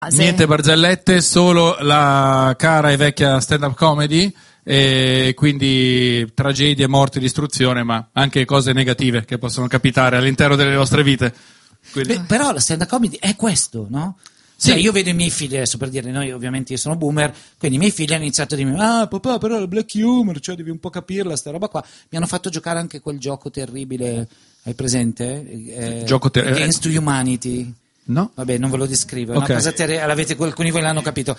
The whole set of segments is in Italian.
Niente barzellette, solo la cara e vecchia stand-up comedy, e quindi tragedie, morti, distruzione, ma anche cose negative che possono capitare all'interno delle nostre vite. Quindi... Però la stand-up comedy è questo, no? Sì. Cioè, io vedo i miei figli, adesso per dire, noi ovviamente io sono boomer, quindi i miei figli hanno iniziato a dirmi, papà, però la black humor, cioè devi un po' capirla, sta roba qua. Mi hanno fatto giocare anche quel gioco terribile, hai presente? Against Humanity. No? Vabbè, non ve lo descrivo, Okay. una cosa alcuni di voi l'hanno capito.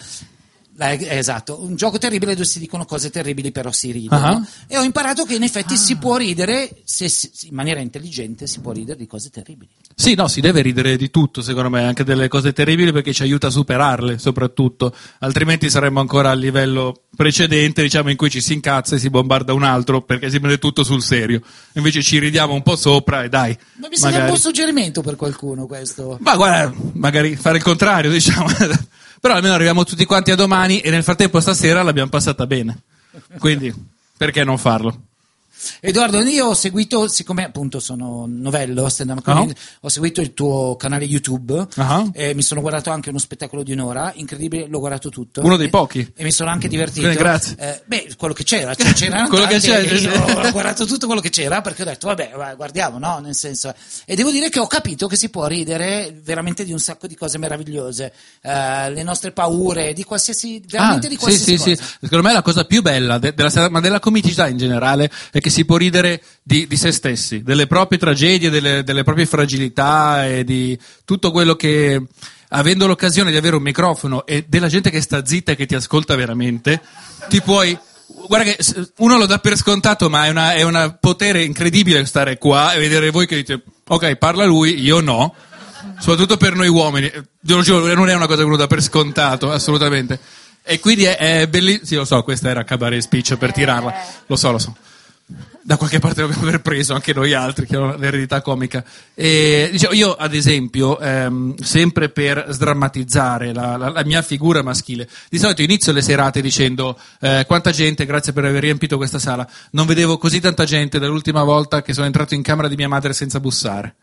Esatto, un gioco terribile dove si dicono cose terribili però si ridono. Uh-huh. E ho imparato che in effetti si può ridere, in maniera intelligente si può ridere di cose terribili. Sì, no, si deve ridere di tutto, secondo me, anche delle cose terribili, perché ci aiuta a superarle, soprattutto. Altrimenti saremmo ancora al livello precedente, diciamo, in cui ci si incazza e si bombarda un altro, perché si prende tutto sul serio. Invece ci ridiamo un po' sopra e dai. Ma mi sembra un buon suggerimento per qualcuno questo. Ma guarda, magari fare il contrario, diciamo. Però almeno arriviamo tutti quanti a domani e nel frattempo stasera l'abbiamo passata bene. Quindi, perché non farlo? Edoardo, io ho seguito, siccome appunto sono novello, stand-up comedy, ho seguito il tuo canale YouTube e mi sono guardato anche uno spettacolo di un'ora, incredibile, l'ho guardato tutto. Uno dei pochi. E mi sono anche divertito. Grazie. Quello che c'era, cioè c'era quello che c'era, ho guardato tutto quello che c'era perché ho detto vabbè, guardiamo, no? Nel senso, e devo dire che ho capito che si può ridere veramente di un sacco di cose meravigliose, le nostre paure, di qualsiasi, veramente di qualsiasi cosa. Sì. Secondo me la cosa più bella ma della comicità in generale è che si può ridere di se stessi, delle proprie tragedie, delle proprie fragilità e di tutto quello che, avendo l'occasione di avere un microfono e della gente che sta zitta e che ti ascolta veramente, ti puoi... Guarda che uno lo dà per scontato, ma è un potere incredibile stare qua e vedere voi che dite ok, parla lui, io no, soprattutto per noi uomini. Io giuro, non è una cosa che uno dà per scontato, assolutamente. E quindi è bellissimo. Sì, lo so, questa era cabaret speech per tirarla, lo so. Da qualche parte dobbiamo aver preso anche noi altri che hanno l'eredità comica. E, diciamo, io ad esempio, sempre per sdrammatizzare la mia figura maschile, di solito inizio le serate dicendo quanta gente, grazie per aver riempito questa sala, non vedevo così tanta gente dall'ultima volta che sono entrato in camera di mia madre senza bussare.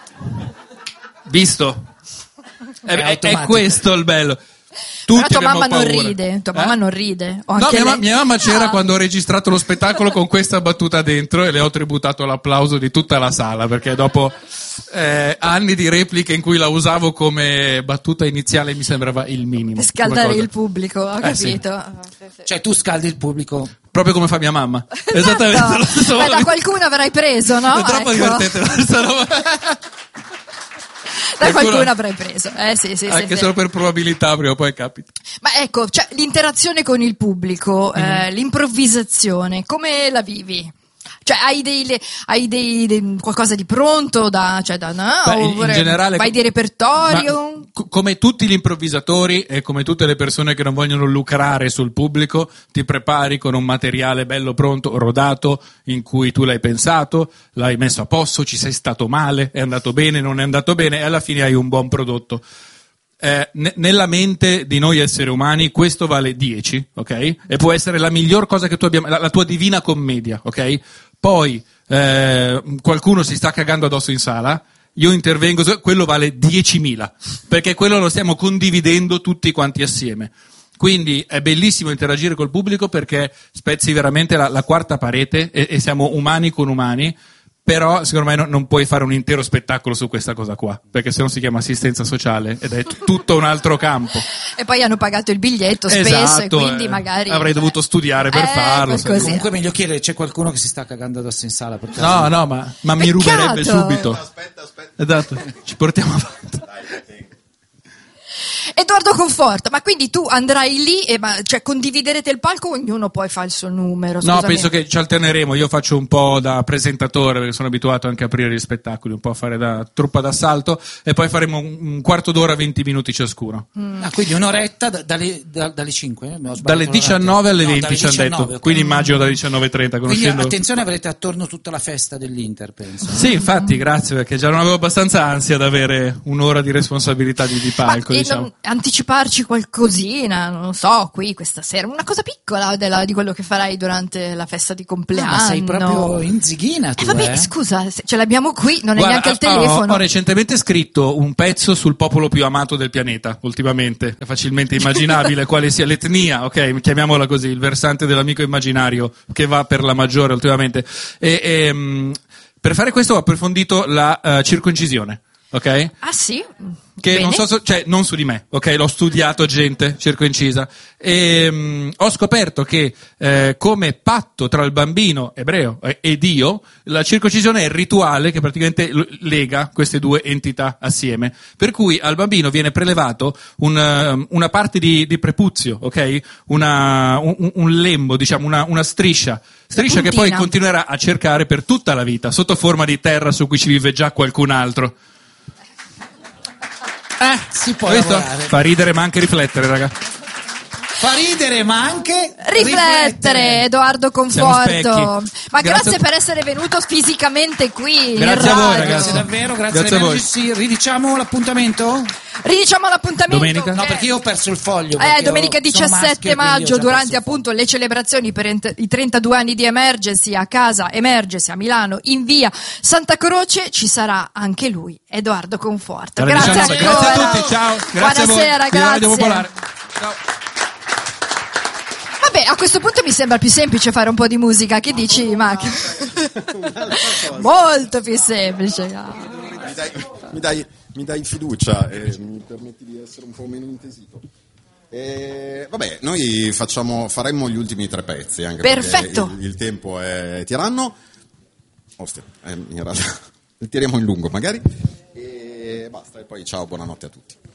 Visto? È questo il bello. Però tua mamma non ride, non ride. No, mia mamma c'era quando ho registrato lo spettacolo con questa battuta dentro e le ho tributato l'applauso di tutta la sala, perché dopo anni di repliche in cui la usavo come battuta iniziale mi sembrava il minimo. Per scaldare il pubblico, ho capito. Sì. Cioè tu scaldi il pubblico. Proprio come fa mia mamma. Esattamente. Beh, da qualcuno avrai preso, no? È troppo divertente questa roba. Da qualcuno avrai preso. Sì, anche solo per probabilità prima o poi capita. Ma ecco, cioè, l'interazione con il pubblico, l'improvvisazione, come la vivi? Cioè hai qualcosa di pronto in generale, vai di repertorio? Come tutti gli improvvisatori e come tutte le persone che non vogliono lucrare sul pubblico, ti prepari con un materiale bello pronto, rodato, in cui tu l'hai pensato, l'hai messo a posto, ci sei stato male, è andato bene, non è andato bene e alla fine hai un buon prodotto. Nella mente di noi esseri umani questo vale 10, ok? E può essere la miglior cosa che tu abbia, la tua divina commedia, ok? Poi qualcuno si sta cagando addosso in sala, io intervengo, quello vale 10.000, perché quello lo stiamo condividendo tutti quanti assieme. Quindi è bellissimo interagire col pubblico perché spezzi veramente la quarta parete e siamo umani con umani. Però secondo me non puoi fare un intero spettacolo su questa cosa qua, perché se no si chiama assistenza sociale ed è tutto un altro campo. E poi hanno pagato il biglietto spesso, e quindi magari avrei dovuto studiare per farlo. Comunque è meglio chiedere, c'è qualcuno che si sta cagando addosso in sala? Per caso? No, ma mi ruberebbe subito. Aspetta. Esatto, ci portiamo avanti. Edoardo Conforta, ma quindi tu andrai lì e condividerete il palco o ognuno poi fa il suo numero? Scusami. No, penso che ci alterneremo, io faccio un po' da presentatore perché sono abituato anche a aprire gli spettacoli, un po' a fare da truppa d'assalto e poi faremo un quarto d'ora, 20 minuti ciascuno. Quindi un'oretta dalle 5? Dalle 19 alle 20 ci hanno detto, okay. Quindi immagino dalle 19:30. Quindi attenzione, avrete attorno tutta la festa dell'Inter, penso. Sì, infatti, grazie, perché già non avevo abbastanza ansia ad avere un'ora di responsabilità di palco, diciamo. anticiparci qualcosina, non lo so, qui questa sera, una cosa piccola di quello che farai durante la festa di compleanno. Ma sei proprio in zighina tu, vabbè, scusa, ce l'abbiamo qui, non è neanche il telefono. Ho recentemente scritto un pezzo sul popolo più amato del pianeta, ultimamente. È facilmente immaginabile quale sia l'etnia, ok, chiamiamola così, il versante dell'amico immaginario che va per la maggiore ultimamente. Per fare questo ho approfondito la circoncisione, ok? Ah sì? Che Bene. non so, cioè non su di me, ok? L'ho studiato, gente, circoncisa, e ho scoperto che come patto tra il bambino ebreo e Dio, la circoncisione è il rituale che praticamente lega queste due entità assieme, per cui al bambino viene prelevato una parte di prepuzio, ok? Un lembo, diciamo, una striscia che poi continuerà a cercare per tutta la vita, sotto forma di terra su cui ci vive già qualcun altro. Si può Questo lavorare. fa ridere ma anche riflettere, raga. Fa ridere ma anche Riflettere, Edoardo Siamo Conforto. specchi. Ma Grazie grazie a- per essere venuto fisicamente qui. Grazie in a voi, radio. ragazzi. Grazie davvero, grazie Grazie a alle voi. Sì, ridiciamo l'appuntamento? Ridiciamo l'appuntamento. Domenica? No, perché io ho perso il foglio. perché Domenica sono 17 maschio e quindi ho maggio, già perso durante il appunto le celebrazioni per i 32 anni di Emergency a casa Emergency a Milano in via Santa Croce, ci sarà anche lui, Edoardo Conforto. Alle Grazie 19. ancora. Grazie a tutti, ciao. Grazie Buonasera, a voi. Io Radio grazie. Popolare. Ciao. Vabbè, a questo punto mi sembra più semplice fare un po' di musica. Che dici, Mac? Molto più semplice. Mi dai fiducia e mi permetti di essere un po' meno intesito. Vabbè, noi faremmo gli ultimi 3 pezzi, anche Perfetto. perché il tempo è tiranno. Ostia, in realtà tiriamo in lungo magari. E basta, e poi ciao, buonanotte a tutti.